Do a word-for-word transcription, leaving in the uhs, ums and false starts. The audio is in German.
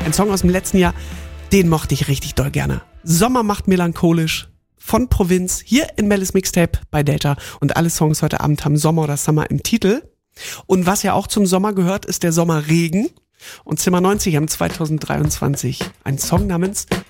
Ein Song aus dem letzten Jahr, den mochte ich richtig doll gerne. Sommer macht melancholisch von Provinz, hier in Mellis Mixtape bei Delta. Und alle Songs heute Abend haben Sommer oder Summer im Titel. Und was ja auch zum Sommer gehört, ist der Sommerregen. Und Zimmer neunzig haben zwanzig dreiundzwanzig einen Song namens